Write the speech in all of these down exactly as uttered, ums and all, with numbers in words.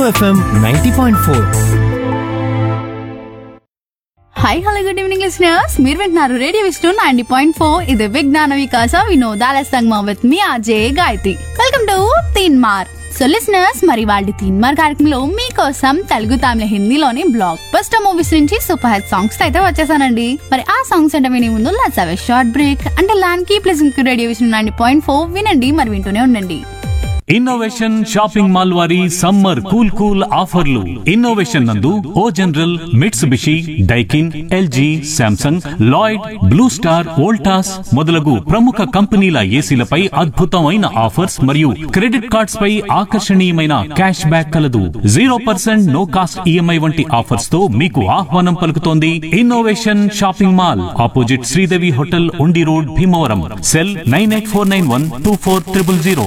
FM ninety point four. Hi hello good evening listeners, మీరు వింటున్నారు radio Vishnu ninety point four. ఇది విజ్ఞాన వికాస వినోదాల సంగమం with me Ajay Gayatri. Welcome to తీన్ మార్. So listeners, మరి వాళ్ళ తీన్ మార్ కార్యక్రమంలో మీకోసం తెలుగు తమిళ హిందీలోని బ్లాక్ బస్టర్ మూవీస్ నుంచి సూపర్ హిట్ సాంగ్స్ అయితే వచ్చేసానండి. మరి ఆ సాంగ్స్ అంటే వినే ముందు let's have a short break. అంటే lawn key please radio Vishnu ninety point four వినండి, మరి వింటూనే ఉండండి. ఇన్నోవేషన్ షాపింగ్ మాల్ వారి సమ్మర్ కూల్ కూల్ ఆఫర్లు. ఇన్నోవేషన్ నందు ఓ general, Mitsubishi, Daikin, LG, Samsung, Lloyd, blue star, Voltas మొదలగు ప్రముఖ కంపెనీల ఏసీలపై అద్భుతమైన ఆఫర్స్ మరియు క్రెడిట్ కార్డ్స్ పై ఆకర్షణీయమైన క్యాష్ బ్యాక్ కలదు. Zero percent no cost EMI వంటి ఆఫర్స్ తో మీకు ఆహ్వానం పలుకుతోంది innovation shopping mall, opposite Sridevi hotel, ఉండి road, Bhimavaram. Cell nine eight four nine one two four triple zero.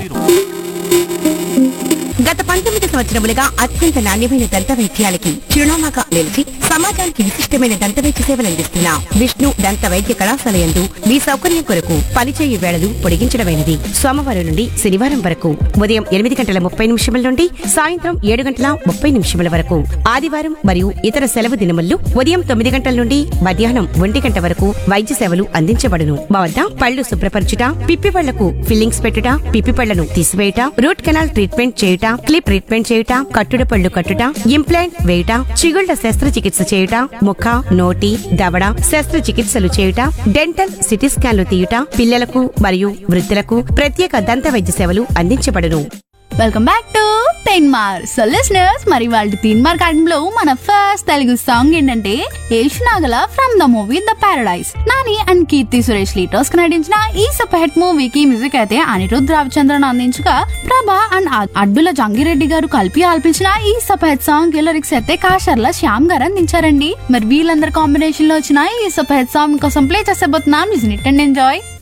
గత పంతొమ్మిది సంవత్సరములుగా అత్యంత నాణ్యమైన దంత వైద్యాలకి చిరునామాగా నిలిచి సమాజానికి విశిష్టమైన దంత వైద్య సేవలు అందిస్తున్న విష్ణు దంత వైద్య కళాశాల యందు మీ సౌకర్యం కొరకు పనిచేయు వేళలు పొడిగించడమైనది. సోమవారం నుండి శనివారం వరకు ఉదయం ఎనిమిది గంటల ముప్పై నిమిషముల నుండి సాయంత్రం ఏడు గంటల ముప్పై నిమిషముల వరకు, ఆదివారం మరియు ఇతర సెలవు దినముల్లో ఉదయం తొమ్మిది గంటల నుండి మధ్యాహ్నం ఒంటి గంట వరకు వైద్య సేవలు అందించబడును. మా వద్ద పళ్లు శుభ్రపరచుట, పిప్పి పళ్లకు ఫిల్లింగ్స్ పెట్టుట, పిప్పి పళ్లను తీసివేయుట, రూట్ కెనాల్ ట్రీట్మెంట్ చేయుట, క్లిప్ ట్రీట్మెంట్ చేయుట, కట్టుడు పళ్ళు కట్టుట, ఇంప్లాంట్ వేయుట, చిగుళ్ల శస్త్రచికిత్స చేయుట, ముఖ, నోటి, దవడ శస్త్రచికిత్సలు చేయుట, డెంటల్ సిటీ స్కాన్లు తీయుట, పిల్లలకు మరియు వృద్ధులకు ప్రత్యేక దంత వైద్య సేవలు అందించబడును. వెల్కమ్ బ్యాక్ టు తీన్ మార్. సో లిసనర్స్, మరి వాళ్ళ తీన్ మార్ కార్యక్రమంలో మన ఫస్ట్ తెలుగు సాంగ్ ఏంటంటే ఏషునాగల from the movie the paradise. Nani and Keerthy Suresh litres కి నటించిన ఈ సూపర్ హిట్ మూవీకి మ్యూజిక్ అయితే అనిరుద్ రవిచంద్రన్ అందించగా, ప్రభా అండ్ అడ్డుల జంగిరెడ్డి గారు కలిపి ఆల్పించిన ఈ సూపర్ హిట్ సాంగ్ లిరిక్స్ అయితే కాషర్ల శ్యామ్ గారు అందించారండి. మరి వీళ్ళందరి కాంబినేషన్ లో వచ్చిన ఈ సూపర్ హిట్ సాంగ్ కోసం play చేసేబోతున్నాం. Listen it and enjoy.